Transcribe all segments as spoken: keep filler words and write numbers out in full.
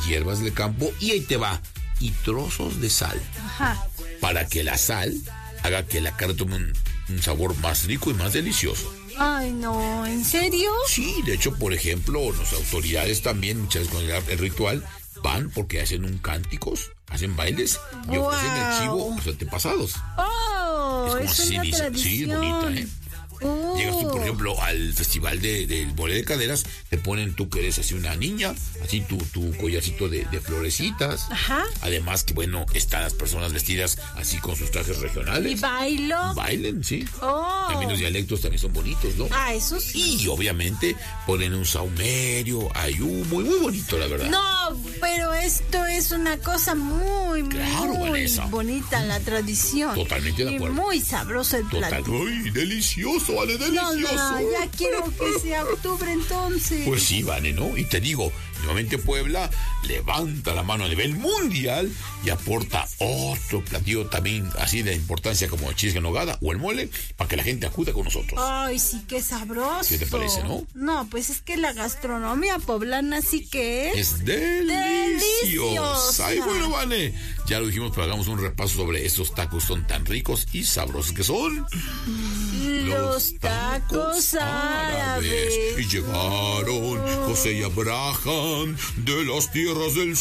hierbas del campo y ahí te va. Y trozos de sal. Ajá. Para que la sal haga que la carne tome un, un sabor más rico y más delicioso. Ay, no, ¿en serio? Sí, de hecho, por ejemplo, las autoridades también, muchas veces con el, el ritual, van porque hacen un cánticos, hacen bailes y Wow. ofrecen el chivo a los antepasados. Oh, Es como es así una dice. Sí, tradición. bonita, ¿eh? Oh. Llegas tú, por ejemplo, al festival de, del Mole de Caderas, te ponen tú que eres así una niña, así tu, tu collarcito de, de florecitas. Ajá. Además que, bueno, están las personas vestidas así con sus trajes regionales. ¿Y bailo? Bailen, sí. Oh. También los dialectos también son bonitos, ¿no? Ah, eso sí. Y obviamente ponen un saumerio, hay humo, y muy bonito, la verdad. No, pero esto es una cosa muy, Claro, muy Vanessa. bonita, la tradición. Totalmente de y acuerdo. muy sabroso el Total. plato. ¡Ay, delicioso, vale, No, delicioso! no, ya quiero que sea octubre entonces. Pues sí, Vane, ¿no? Y te digo, nuevamente Puebla levanta la mano a nivel mundial y aporta otro platillo también así de importancia como el chisgue en nogada o el mole para que la gente acuda con nosotros. Ay, sí, qué sabroso. ¿Qué te parece, no? No, pues es que la gastronomía poblana sí que es. Es deliciosa. Deliciosa. Ay, bueno, Vane, ya lo dijimos, pero hagamos un repaso sobre estos tacos son tan ricos y sabrosos que son. Los tacos árabes. Y llegaron José y Abraham de las tierras del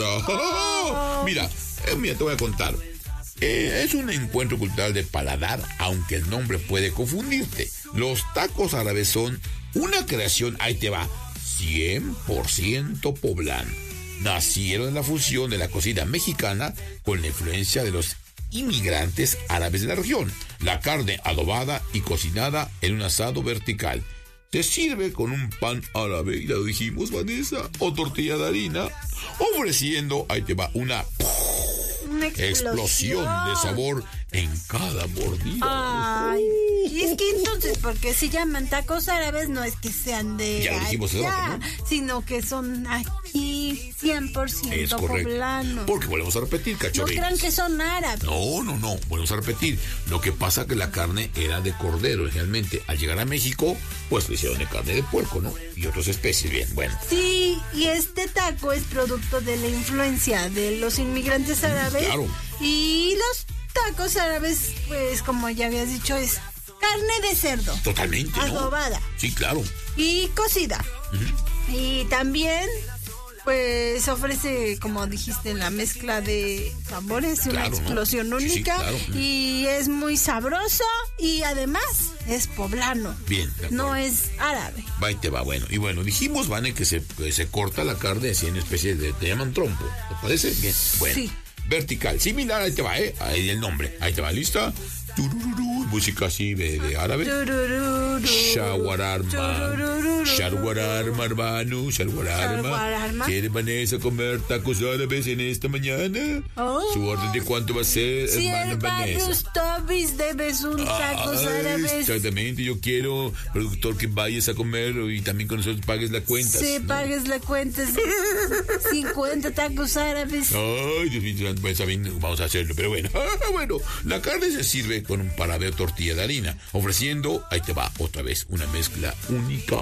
Sahara. Mira, eh, mira, te voy a contar. Eh, es un encuentro cultural de paladar, aunque el nombre puede confundirte. Los tacos árabes son una creación, ahí te va, cien por ciento poblana. Nacieron en la fusión de la cocina mexicana con la influencia de los inmigrantes árabes de la región. La carne adobada y cocinada en un asado vertical. Se sirve con un pan árabe, ya lo dijimos, Vanessa, o tortilla de harina, ofreciendo, ahí te va, una Una explosión de sabor en cada mordida. Ay, y es que entonces, porque se llaman tacos árabes, no es que sean de Ya lo dijimos hace allá, rato, ¿no? sino que son aquí cien por Es ciento correcto. poblanos. Porque volvemos a repetir, No cachorritos. crean que son árabes. No, no, no, volvemos a repetir. Lo que pasa que la carne era de cordero, realmente. Al llegar a México, pues le hicieron de carne de puerco, ¿no? Y otras especies, bien, bueno. Sí, y este taco es producto de la influencia de los inmigrantes árabes. Claro. Y los tacos árabes, pues como ya habías dicho, es carne de cerdo. Totalmente, ¿no? Adobada. Sí, claro. Y cocida. Uh-huh. Y también, pues ofrece, como dijiste, la mezcla de sabores, Claro, una ¿no? explosión Sí, sí, única. claro. Y es muy sabroso y además es poblano. Bien, de acuerdo. No es árabe. Va y te va, bueno. Y bueno, dijimos, Vane, que se, que se corta la carne así en especie de, te llaman trompo. ¿Te parece? Bien, bueno. Sí. Vertical, similar, ahí te va, ¿eh? Ahí el nombre. Ahí te va, ¿lista? Turururu, música así de, de árabe. Turururu. Shawararma. Turururu. Shawararma, hermano. Shawararma. Shawararma. ¿Quiere Vanessa comer tacos árabes en esta mañana? Oh. ¿Su orden de cuánto va a ser, Si hermana el Vanessa? Barrios Tobis debes un tacos Ah, árabes. Exactamente, yo quiero, productor, que vayas a comer y también con nosotros pagues la cuenta. Sí, ¿no? pagues la cuenta. cincuenta tacos árabes. Ay, Dios mío, pues también vamos a hacerlo, pero bueno. Bueno, la carne se sirve con un para ver tortilla de harina, ofreciendo, ahí te va, otra vez, una mezcla única.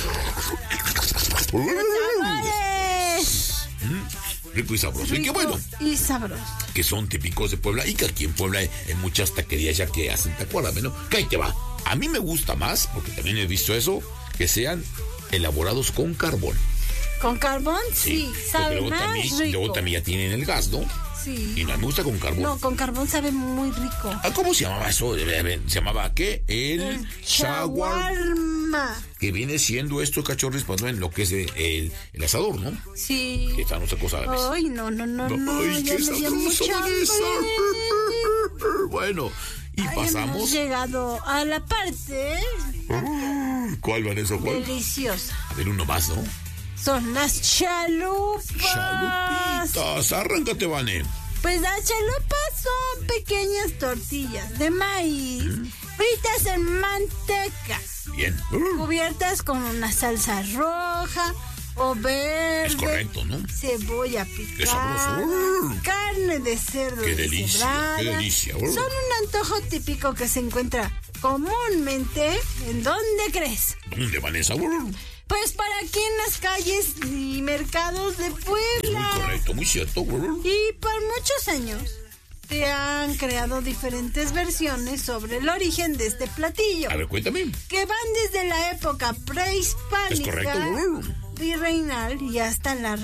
¡Tamales! Mm, rico y sabroso. Y qué Rico bueno, y sabroso. que son típicos de Puebla y que aquí en Puebla hay, hay muchas taquerías ya que hacen taco árabe, ¿no? Que ahí te va. A mí me gusta más, porque también he visto eso, que sean elaborados con carbón. ¿Con carbón? Sí, porque sabe luego más también, rico. luego también ya tienen el gas, ¿no? Sí. Y no me gusta con carbón. No, con carbón sabe muy rico. Ah, ¿cómo se llamaba eso? ¿Se llamaba qué? El, El shawarma. shawarma. Que viene siendo esto, cachorros, pues, ¿no? En lo que es el, el, el asador, ¿no? Sí. Que están otra cosa a la vez. Ay, no, no, no, no. Ay, ya qué me dio sabroso, mucha Vanessa. hambre. Bueno, y Ay, pasamos. hemos llegado a la parte ¿Cuál, Vanessa? ¿Cuál? deliciosa. A ver, uno más, ¿no? Son las chalupas. Chalupitas. Arráncate, Vane. Pues las chalupas son pequeñas tortillas de maíz fritas en manteca, Bien. cubiertas con una salsa roja o verde. Es correcto, ¿no? Cebolla Qué picada, sabroso. carne de cerdo Qué delicia, deshebrada. qué delicia. Son un antojo típico que se encuentra comúnmente, ¿en dónde crees? ¿Dónde, Vanessa? Pues para aquí en las calles y mercados de Puebla. Es muy cierto, muy cierto. Y por muchos años se han creado diferentes versiones sobre el origen de este platillo. A ver, cuéntame. Que van desde la época prehispánica, Es correcto. virreinal y hasta la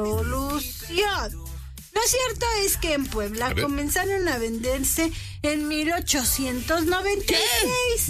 revolución. Lo cierto es que en Puebla A ver. comenzaron a venderse en mil ochocientos noventa y seis.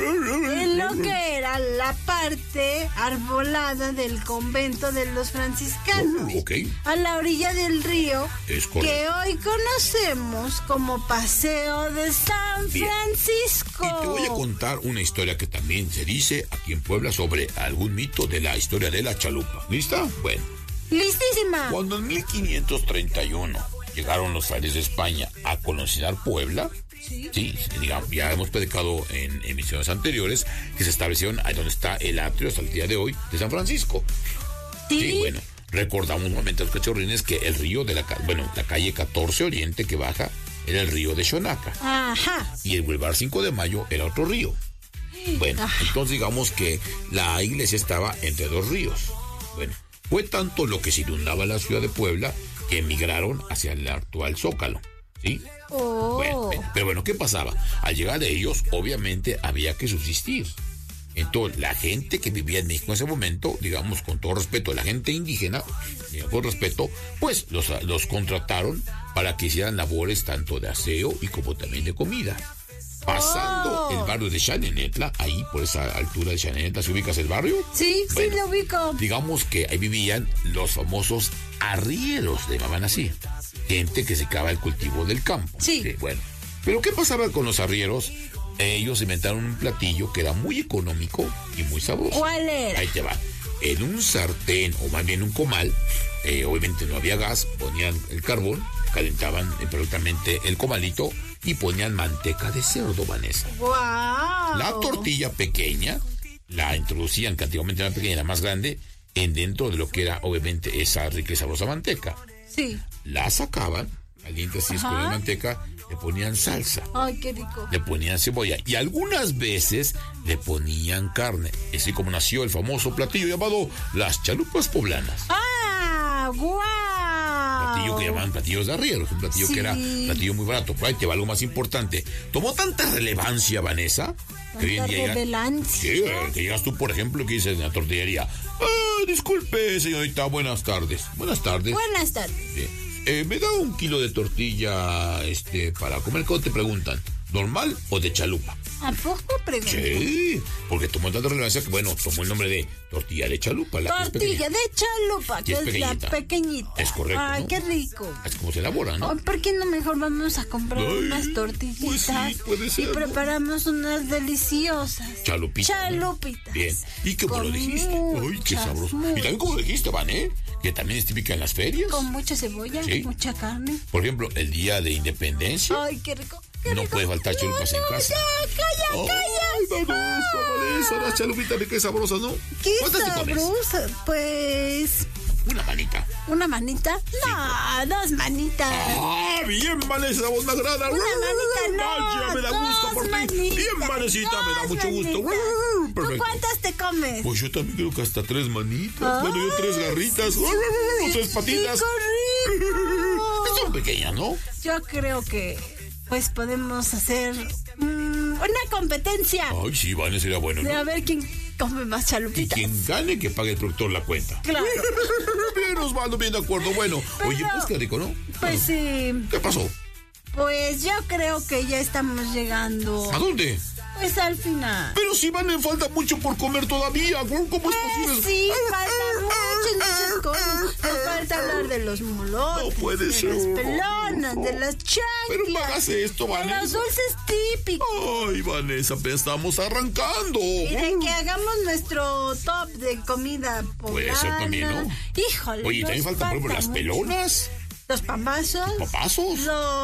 En lo que era la parte arbolada del convento de los franciscanos, Ok. a la orilla del río, Es correcto. que hoy conocemos como Paseo de San Bien. Francisco. Y te voy a contar una historia que también se dice aquí en Puebla sobre algún mito de la historia de la chalupa. ¿Lista? Bueno. Listísima. Cuando en mil quinientos treinta y uno llegaron los frailes de España a colonizar Puebla, Sí. sí, digamos, ya hemos predicado en emisiones anteriores que se establecieron ahí donde está el atrio hasta el día de hoy de San Francisco. Sí. Sí, bueno, recordamos nuevamente a los cachorrines que el río de la, ca- bueno, la calle catorce Oriente que baja era el río de Xonaca Ajá. y el Boulevard cinco de Mayo era otro río. Bueno, Ajá. entonces digamos que la iglesia estaba entre dos ríos. Bueno, fue tanto lo que se inundaba la ciudad de Puebla que emigraron hacia el actual Zócalo, ¿sí? Oh. Bueno, pe- pero bueno, ¿qué pasaba? Al llegar de ellos, obviamente había que subsistir. Entonces, la gente que vivía en México en ese momento, digamos, con todo respeto, la gente indígena, digamos, con respeto, pues los, los contrataron para que hicieran labores tanto de aseo y como también de comida. Pasando Oh. el barrio de Xanenetla, ahí por esa altura de Xanenetla, ¿se ubicas el barrio? Sí, sí Bueno, lo ubico. Digamos que ahí vivían los famosos arrieros, le llamaban así. Gente que se cava el cultivo del campo. Sí. Bueno, pero ¿qué pasaba con los arrieros? Ellos inventaron un platillo que era muy económico y muy sabroso. ¿Cuál era? Ahí te va. En un sartén, o más bien un comal, eh, obviamente no había gas, ponían el carbón, calentaban eh, perfectamente el comalito y ponían manteca de cerdo, Vanessa. ¡Guau! La tortilla pequeña la introducían, que antiguamente era pequeña, era más grande, en dentro de lo que era obviamente esa rica y sabrosa manteca. Sí. La sacaban, caliente así con Ajá. la manteca, le ponían salsa, Ay, qué rico. le ponían cebolla y algunas veces le ponían carne. Así como nació el famoso platillo llamado las chalupas poblanas. ¡Ah! ¡Guau! Platillo que llamaban platillos de arrieros, un platillo Sí. que era platillo muy barato. Pero ahí te va algo más importante. Tomó tanta relevancia, Vanessa, que hoy en Tanta día llega- relevancia. Sí, eh, que llegas tú, por ejemplo, que dices en la tortillería. Ah, disculpe, señorita, buenas tardes. Buenas tardes. Buenas tardes. Sí. Eh, me da un kilo de tortilla este, para comer. ¿Cómo te preguntan? ¿Normal o de chalupa? ¿A poco pregunto? Sí, porque tomó tanta relevancia que, bueno, tomó el nombre de tortilla de chalupa. La que es Tortilla pequeña. de chalupa, Y que es es, pequeñita. la pequeñita. Es correcto, Ay, ¿no? qué rico. Es como se elabora, ¿no? Ay, ¿por qué no mejor vamos a comprar Ay, unas tortillitas pues sí, puede ser, y ¿no? preparamos unas deliciosas? Chalupitas. ¿no? Chalupitas. Bien. ¿Y cómo lo Con dijiste? Ay, qué muchas, sabroso. Y muchas. también como lo dijiste, Van, ¿eh? Que también es típica en las ferias. Con mucha cebolla, Sí. mucha carne. Por ejemplo, el día de independencia. Ay, qué rico. Qué No rico. puede faltar chalupas en no, casa. Ya, calla, Ay, calla. Vanessa, Vanessa, las chalupitas de qué sabrosas, ¿no? Qué ¿Cuántas te comes? sabrosa. Pues, Una manita. ¿una manita? No, dos manitas. Ah, bien, Vanessa, vos me agrada. Una manita, no. Vaya, me da gusto dos por ti. manitas, Bien, Vanesita, me da dos mucho gusto. manitas. ¿Tú Perfecto. cuántas te comes? Pues yo también creo que hasta tres manitas. Bueno, yo tres garritas. Tres patitas. ¡Qué rico! Son pequeñas, ¿no? Yo creo que pues podemos hacer mm, una competencia Ay, sí, Vanessa, sería bueno, de ¿no? a ver quién come más Y chalupitas. quien gane, que pague el productor la cuenta. Claro. Bien, Osvaldo, bien de acuerdo. Bueno, Pero- oye, pues qué rico, ¿no? Pues sí, ¿Qué pasó? pues yo creo que ya estamos llegando ¿A dónde? pues al final. Pero si Van, le falta mucho por comer todavía. ¿Cómo es Pues posible? sí, faltan muchas, muchas cosas. Me falta hablar de los molotes, No puede de ser. las pelonas, de las Pero no chanclas, hagas esto, de Vanessa. los dulces típicos. Ay, Vanessa, apenas estamos arrancando. Y de que hagamos nuestro top de comida poblana. Puede ser también, ¿no? Híjole. Oye, también nos faltan, por ejemplo, falta las mucho. pelonas, Los pambazos. papazos.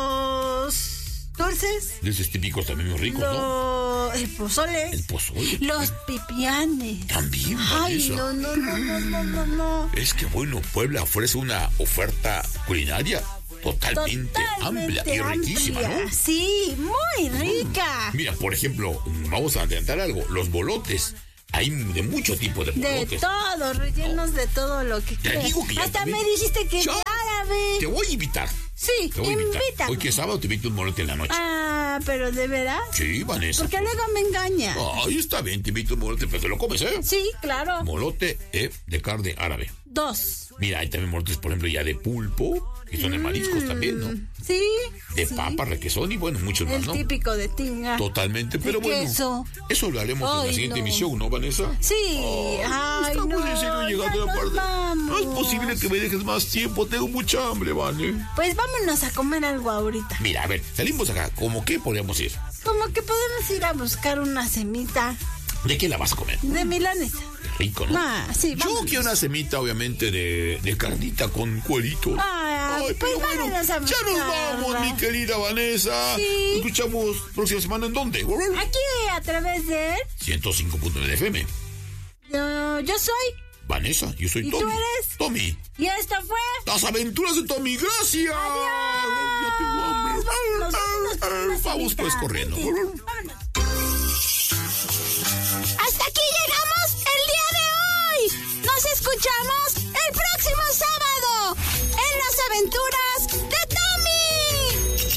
Los dulces. De esos típicos también muy ricos, ¿no? Los, el pozole. El pozole. Los pipianes. También, Ay, Vanessa. no, no, no, no, no, no, no. Es que, bueno, Puebla ofrece una oferta culinaria totalmente, amplia y riquísima, amplia. ¿no? Sí, muy rica. Mira, por ejemplo, vamos a adelantar algo. Los bolotes. Hay de mucho tipo de De bolotes. todo, rellenos de todo lo que quieras. digo que ya Hasta también- me dijiste que Ya. de árabe. árabe. Te voy a invitar. Sí, te voy a invitar. invítame. Hoy que es sábado te invito un molote en la noche. Ah, pero ¿de verdad? Sí, Vanessa. Porque luego me engaña. Ay, está bien, te invito un molote, pero te lo comes, ¿eh? Sí, claro. Molote eh, de carne árabe. Dos. Mira, hay también molotes, por ejemplo, ya de pulpo, que son de mariscos Mm, también, ¿no? Sí. De sí. papa, requesón y bueno, muchos El más, ¿no? típico de tinga. Totalmente, pero De bueno. queso. Eso lo haremos en Ay, la siguiente no. emisión, ¿no, Vanessa? Sí. Ay, Ay, estamos no, en serio llegando ya a la nos parte. vamos. No es posible que me dejes más tiempo, tengo mucha hambre, Vane. Pues vámonos a comer algo ahorita. Mira, a ver, salimos acá, ¿cómo qué podríamos ir? Como que podemos ir a buscar una semita ¿De qué la vas a comer? de milanesa. Rico, ¿no? Ah, sí, Yo vámonos. quiero una semita, obviamente, de, de carnita con cuerito. Ay, Ay, pues pero bueno, vámonos a ya nos buscarla. vamos, mi querida Vanessa. Sí. Escuchamos próxima semana, ¿en dónde? Aquí a través de... ciento cinco punto nueve F M. Yo, yo soy... Vanessa, yo soy ¿Y tú Tommy. eres? Tommy. Y esto fue... Las aventuras de Tommy, gracias. Adiós. Ya tengo hambre. Nos vamos por una Vamos semita. pues corriendo. Sí, vámonos. Hasta aquí llegamos el día de hoy. Nos escuchamos el próximo sábado en las aventuras de Tommy.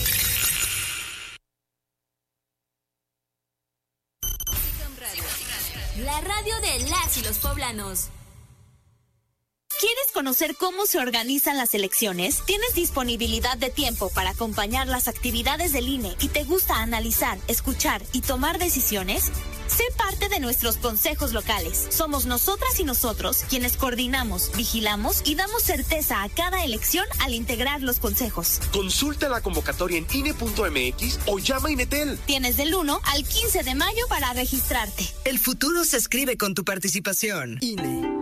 La radio de las y los poblanos. ¿Quieres conocer cómo se organizan las elecciones? ¿Tienes disponibilidad de tiempo para acompañar las actividades del I N E y te gusta analizar, escuchar y tomar decisiones? Sé parte de nuestros consejos locales. Somos nosotras y nosotros quienes coordinamos, vigilamos y damos certeza a cada elección al integrar los consejos. Consulta la convocatoria en I N E punto M X o llama a Inetel. Tienes del uno al quince de mayo para registrarte. El futuro se escribe con tu participación. I N E.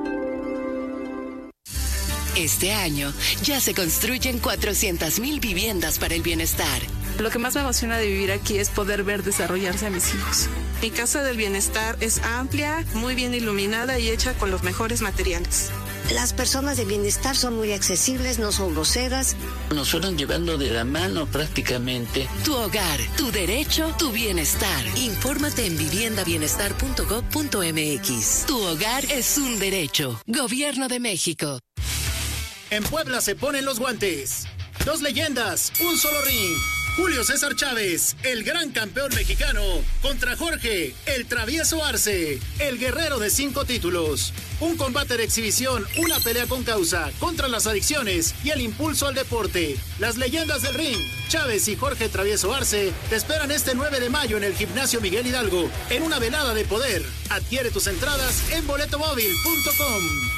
Este año ya se construyen cuatrocientas mil viviendas para el bienestar. Lo que más me emociona de vivir aquí es poder ver desarrollarse a mis hijos. Mi casa del bienestar es amplia, muy bien iluminada y hecha con los mejores materiales. Las personas de bienestar son muy accesibles, no son groseras. Nos fueron llevando de la mano prácticamente. Tu hogar, tu derecho, tu bienestar. Infórmate en vivienda bienestar punto gob punto M X. Tu hogar es un derecho. Gobierno de México. En Puebla se ponen los guantes. Dos leyendas, un solo ring. Julio César Chávez, el gran campeón mexicano, contra Jorge, el travieso Arce, el guerrero de cinco títulos. Un combate de exhibición, una pelea con causa, contra las adicciones y el impulso al deporte. Las leyendas del ring, Chávez y Jorge Travieso Arce, te esperan este nueve de mayo en el Gimnasio Miguel Hidalgo, en una velada de poder. Adquiere tus entradas en boleto móvil punto com.